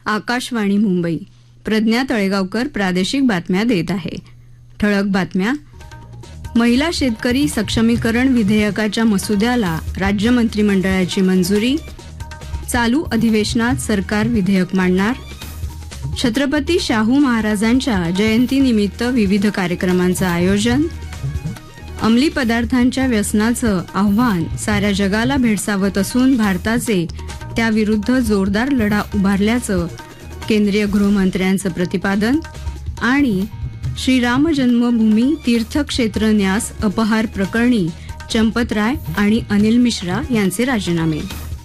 आकाशवाणी मुंबई. प्रज्ञा तळेगावकर प्रादेशिक बातम्या देत आहे. ठळक बातम्या. महिला शेतकरी सक्षमीकरण विधेयकाच्या मसुद्याला राज्य मंत्रिमंडळाची मंजुरी. चालू अधिवेशनात सरकार विधेयक मांडणार. छत्रपती शाहू महाराजांच्या जयंतीनिमित्त विविध कार्यक्रमांचं आयोजन. अंमली पदार्थांच्या व्यसनाचं आव्हान साऱ्या जगाला भेडसावत असून भारताचे त्याविरुद्ध जोरदार लढा उभारल्याचं केंद्रीय गृहमंत्र्यांचं प्रतिपादन. आणि श्रीराम जन्मभूमी तीर्थक्षेत्र न्यास अपहार प्रकरणी चंपत राय आणि अनिल मिश्रा यांचे राजीनामे.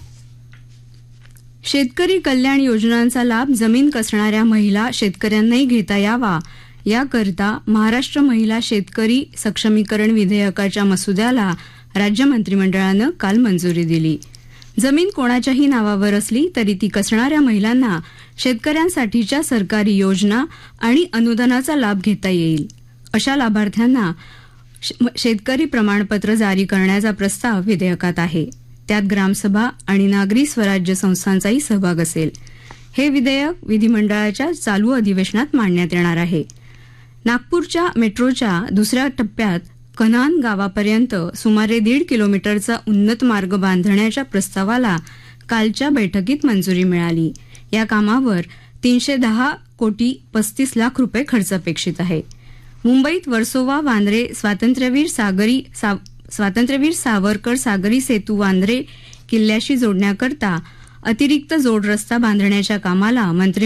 शेतकरी कल्याण योजनांचा लाभ जमीन कसणाऱ्या महिला शेतकऱ्यांनाही घेता यावा याकरता महाराष्ट्र महिला शेतकरी सक्षमीकरण विधेयकाच्या मसुद्याला राज्य मंत्रिमंडळानं काल मंजुरी दिली. जमीन कोणाच्याही नावावर असली तरी ती कसणाऱ्या महिलांना शेतकऱ्यांसाठीच्या सरकारी योजना आणि अनुदानाचा लाभ घेता येईल. अशा लाभार्थ्यांना शेतकरी प्रमाणपत्र जारी करण्याचा प्रस्ताव विधेयकात आहे. त्यात ग्रामसभा आणि नागरी स्वराज्य संस्थांचाही सहभाग असेल. हे विधेयक विधिमंडळाच्या चालू अधिवेशनात मांडण्यात येणार आहे. नागपूरच्या मेट्रोच्या दुसऱ्या टप्प्यात कन्हान गावापर्यंत सुमारे 1.5 किलोमीटरचा उन्नत मार्ग बांधण्याच्या प्रस्तावाला कालच्या बैठकीत मंजुरी मिळाली. या कामावर 310 कोटी 35 लाख रुपये खर्च अपेक्षित आहे. मुंबईत वर्सोवा वांद्रे स्वातंत्र्यवीर सावरकर सागरी सेतू वांद्रे किल्ल्याशी जोडण्याकरता अतिरिक्त जोड रस्ता बांधण्याच्या कामाला